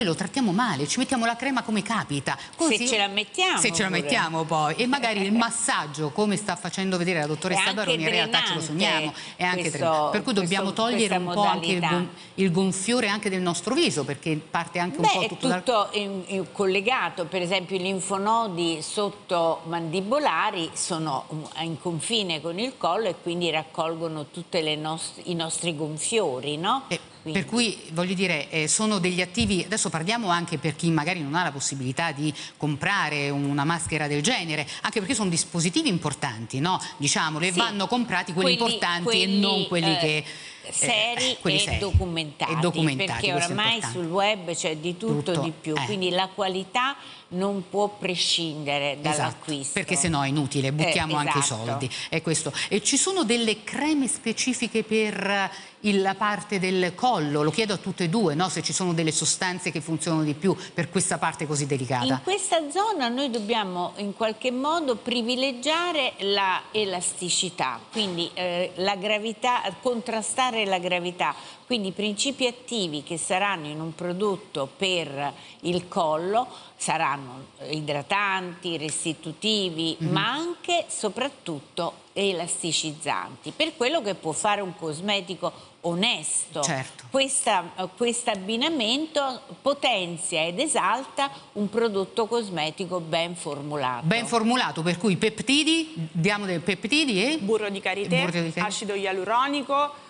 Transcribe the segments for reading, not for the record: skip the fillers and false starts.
lo trattiamo male, ci mettiamo la crema come capita. Così, se ce la mettiamo. Se ce la mettiamo poi. E magari il massaggio, come sta facendo vedere la dottoressa Baroni, in realtà ce lo sogniamo. È anche per cui dobbiamo togliere un po' anche il gonfiore anche del nostro viso, perché parte anche un po' tutto è tutto collegato. Per esempio i linfonodi sottomandibolari sono in confine con il collo e quindi raccolgono tutti i nostri gonfiori, no? Per cui, voglio dire, sono degli attivi. Adesso parliamo anche per chi magari non ha la possibilità di comprare una maschera del genere, anche perché sono dispositivi importanti, no? Diciamolo, e vanno comprati quelli importanti e non quelli che... seri e documentati, perché oramai sul web c'è di tutto di più, quindi la qualità non può prescindere dall'acquisto. Perché sennò è inutile, buttiamo anche i soldi. È questo. E ci sono delle creme specifiche per la parte del collo? Lo chiedo a tutte e due, no? Se ci sono delle sostanze che funzionano di più per questa parte così delicata. In questa zona noi dobbiamo in qualche modo privilegiare la elasticità, quindi la gravità, contrastare la gravità. Quindi i principi attivi che saranno in un prodotto per il collo saranno idratanti, restitutivi, ma anche soprattutto elasticizzanti, per quello che può fare un cosmetico onesto. Certo. Questo abbinamento potenzia ed esalta un prodotto cosmetico ben formulato. Ben formulato, per cui peptidi, diamo dei peptidi e... burro di karité, acido ialuronico.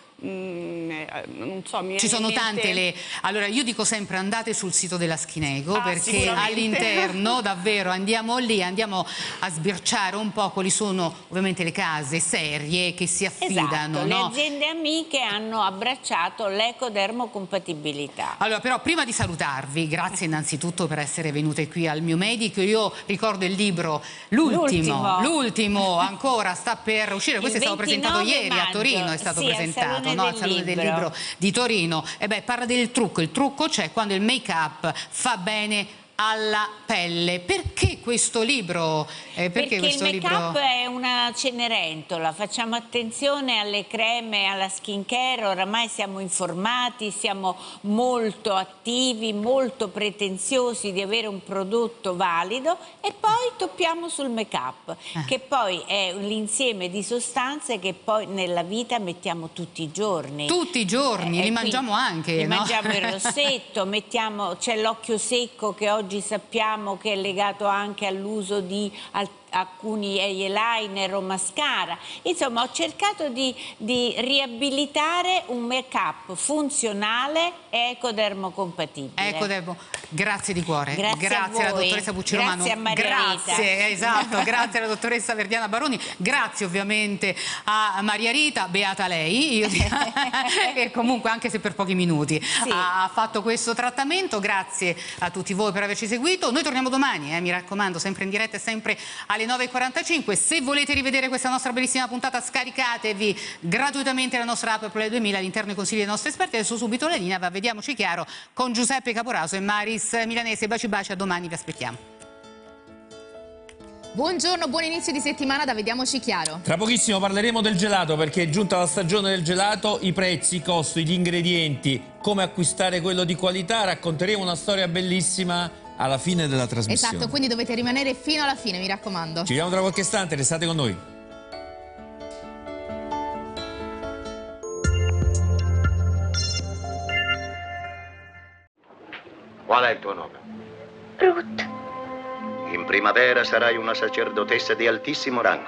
Non so, ci sono tante le... Allora io dico sempre andate sul sito della Skinego, perché all'interno davvero andiamo lì, andiamo a sbirciare un po' quali sono ovviamente le case serie che si affidano. Le aziende amiche hanno abbracciato l'ecodermocompatibilità. Allora però prima di salutarvi, grazie innanzitutto per essere venute qui al mio medico. Io ricordo il libro, l'ultimo ancora sta per uscire, questo è stato presentato ieri a Torino, è stato presentato. Al Salone del Libro di Torino. E beh, parla del trucco. Il trucco c'è quando il make-up fa bene alla pelle. Perché questo libro? Perché il make-up è una cenerentola, facciamo attenzione alle creme, alla skin care, oramai siamo informati, siamo molto attivi, molto pretenziosi di avere un prodotto valido e poi toppiamo sul make-up, che poi è l'insieme di sostanze che poi nella vita mettiamo tutti i giorni. Tutti i giorni, li mangiamo anche, li no? mangiamo il rossetto, c'è l'occhio secco che oggi sappiamo che è legato anche all'uso di alcuni eyeliner o mascara. Insomma, ho cercato di riabilitare un make-up funzionale e ecodermocompatibile. Grazie di cuore. Grazie alla dottoressa Bucci-Romano. Grazie a Maria Rita. Grazie alla dottoressa Verdiana Baroni. Grazie ovviamente a Maria Rita, beata lei, e comunque anche se per pochi minuti ha fatto questo trattamento. Grazie a tutti voi per averci seguito. Noi torniamo domani, mi raccomando, sempre in diretta e sempre alle 9:45. Se volete rivedere questa nostra bellissima puntata, scaricatevi gratuitamente la nostra app Play 2000 all'interno dei consigli dei nostri esperti. Adesso subito la linea, vediamoci chiaro con Giuseppe Caporaso e Maris Milanese. Baci baci, a domani, vi aspettiamo. Buongiorno, buon inizio di settimana da Vediamoci Chiaro. Tra pochissimo parleremo del gelato, perché è giunta la stagione del gelato, i prezzi, i costi, gli ingredienti, come acquistare quello di qualità. Racconteremo una storia bellissima alla fine della trasmissione. Esatto, quindi dovete rimanere fino alla fine, mi raccomando. Ci vediamo tra qualche istante, restate con noi. Qual è il tuo nome? Ruth. In primavera sarai una sacerdotessa di altissimo rango.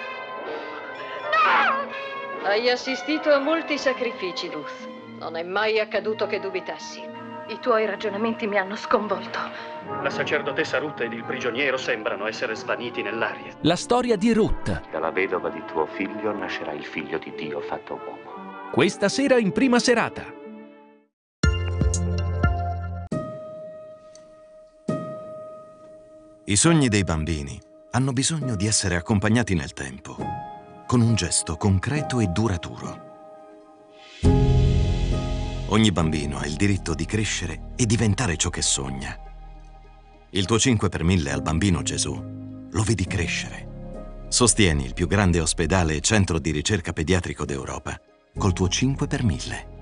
No! Hai assistito a molti sacrifici, Ruth. Non è mai accaduto che dubitassi. I tuoi ragionamenti mi hanno sconvolto. La sacerdotessa Ruth ed il prigioniero sembrano essere svaniti nell'aria. La storia di Ruth. Dalla vedova di tuo figlio nascerà il figlio di Dio fatto uomo. Questa sera in prima serata. I sogni dei bambini hanno bisogno di essere accompagnati nel tempo, con un gesto concreto e duraturo. Ogni bambino ha il diritto di crescere e diventare ciò che sogna. Il tuo 5 per 1000 al bambino Gesù lo vedi crescere. Sostieni il più grande ospedale e centro di ricerca pediatrico d'Europa col tuo 5 per 1000.